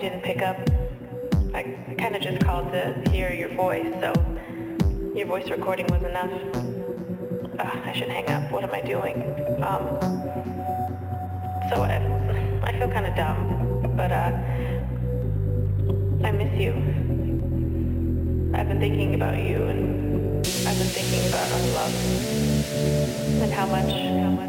Didn't pick up. I kind of just called to hear your voice, so your voice recording was enough. I should hang up. What am I doing? So I feel kind of dumb, but I miss you. I've been thinking about you, and I've been thinking about our love and how much